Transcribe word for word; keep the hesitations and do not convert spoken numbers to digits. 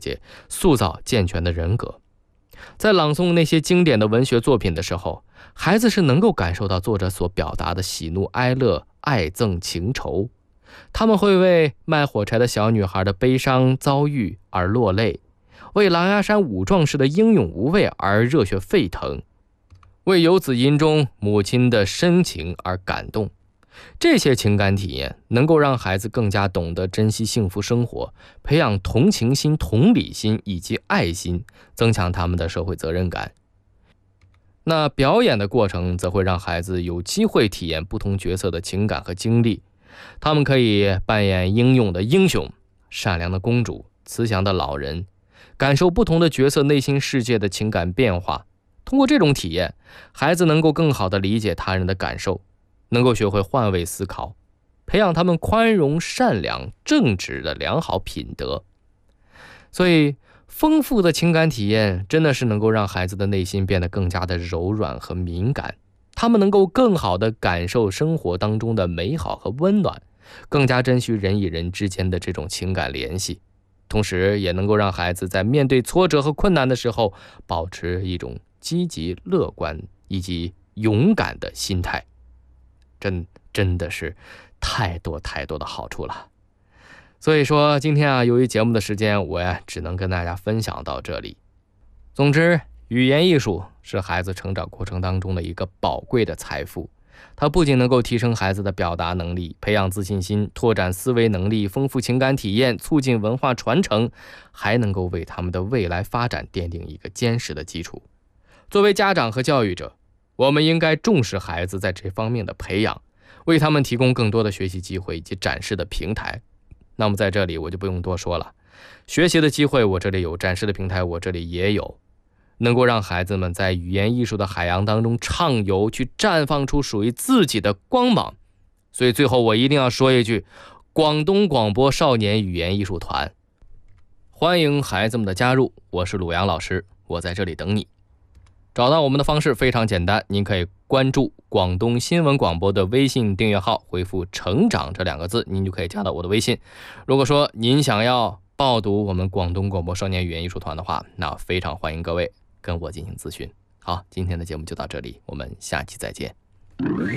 界，塑造健全的人格。在朗诵那些经典的文学作品的时候，孩子是能够感受到作者所表达的喜怒哀乐、爱憎情仇，他们会为卖火柴的小女孩的悲伤遭遇而落泪，为狼牙山五壮士的英勇无畏而热血沸腾，为游子吟中母亲的深情而感动。这些情感体验能够让孩子更加懂得珍惜幸福生活，培养同情心、同理心以及爱心，增强他们的社会责任感。那表演的过程则会让孩子有机会体验不同角色的情感和经历，他们可以扮演英勇的英雄、善良的公主、慈祥的老人，感受不同的角色内心世界的情感变化。通过这种体验，孩子能够更好地理解他人的感受，能够学会换位思考，培养他们宽容、善良、正直的良好品德。所以丰富的情感体验真的是能够让孩子的内心变得更加的柔软和敏感，他们能够更好地感受生活当中的美好和温暖，更加珍惜人与人之间的这种情感联系，同时也能够让孩子在面对挫折和困难的时候保持一种积极乐观以及勇敢的心态。真真的是太多太多的好处了。所以说今天啊，由于节目的时间，我呀只能跟大家分享到这里。总之，语言艺术是孩子成长过程当中的一个宝贵的财富，它不仅能够提升孩子的表达能力，培养自信心，拓展思维能力，丰富情感体验，促进文化传承，还能够为他们的未来发展奠定一个坚实的基础。作为家长和教育者，我们应该重视孩子在这方面的培养，为他们提供更多的学习机会以及展示的平台。那么在这里我就不用多说了，学习的机会我这里有，展示的平台我这里也有，能够让孩子们在语言艺术的海洋当中畅游，去绽放出属于自己的光芒。所以最后我一定要说一句，广东广播少年语言艺术团，欢迎孩子们的加入，我是鲁阳老师，我在这里等你。找到我们的方式非常简单，您可以关注广东新闻广播的微信订阅号，回复成长这两个字，您就可以加到我的微信。如果说您想要报读我们广东广播少年语言艺术团的话，那非常欢迎各位跟我进行咨询。好，今天的节目就到这里，我们下期再见。